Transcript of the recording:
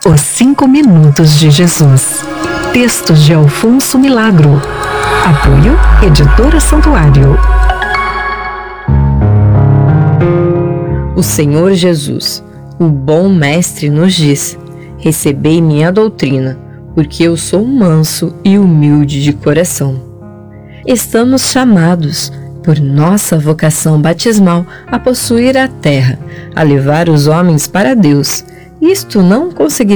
Os 5 Minutos de Jesus. Textos de Alfonso Milagro. Apoio Editora Santuário. O Senhor Jesus, o bom mestre, nos diz: recebei minha doutrina, porque eu sou manso e humilde de coração. Estamos chamados, por nossa vocação batismal, a possuir a terra, a levar os homens para Deus. Isto não conseguiremos